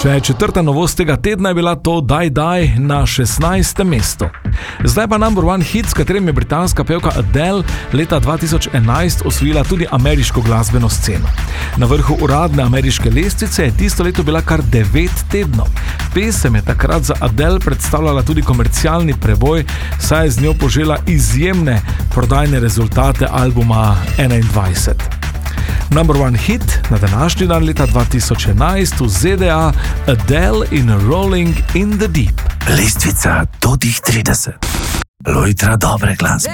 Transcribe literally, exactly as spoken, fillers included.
Še četrta novost tega tedna je bila to Die Die na šestnajstem mestu. Zdaj pa number one hit, s katerim je britanska pevka Adele leta dva tisoč enajst osvojila tudi ameriško glasbeno sceno. Na vrhu uradne ameriške lestvice je tisto leto bila kar devet tednov. Pesem je takrat za Adele predstavljala tudi komercialni preboj, saj je z njo požela izjemne prodajne rezultate albuma enaindvajset. Number one hit na današnji dan leta dva tisoč enajst v Z D A, Adele in Rolling in the Deep. Lestvica do tih trideset. Lojtra dobre glasbe.